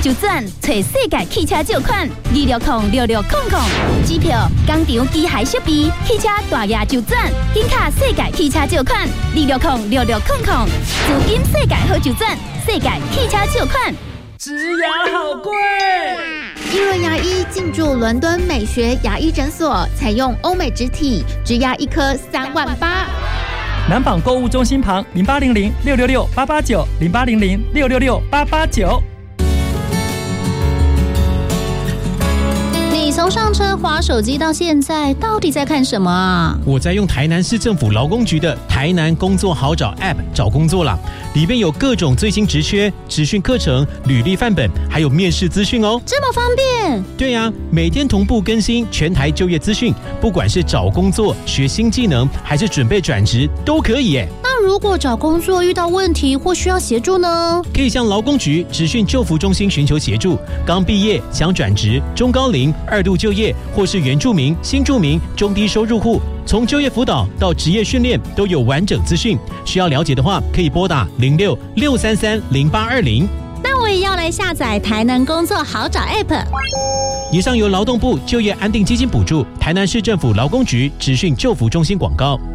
就转，找世界汽车借款26066000，机票、工厂、机械设备、汽车大额就转，紧卡世界汽车借款26066000，资金世界好就转，世界汽车借款。 植牙好贵。 一轮牙医进驻伦敦美学牙医诊所，采用欧美植体，植牙一颗38000。 南纺购物中心旁0800666889，0800666889。 你从上车滑手机到现在，到底在看什么啊？ 我在用台南市政府劳工局的台南工作好找 App 找工作啦，里面有各种最新职缺、职训课程、履历范本，还有面试资讯哦。 这么方便？ 对呀，每天同步更新全台就业资讯，不管是找工作、学新技能，还是准备转职，都可以耶。 那如果找工作遇到问题或需要协助呢？ 可以向劳工局职训就服中心寻求协助。刚毕业想转职、中高龄、2度就业，或是原住民、新住民、中低收入户，从就业辅导到职业训练都有完整资讯。需要了解的话，可以拨打0663300820。 那我也要来下载台南工作好找 App。 以上由劳动部就业安定基金补助，台南市政府劳工局职训就服中心广告。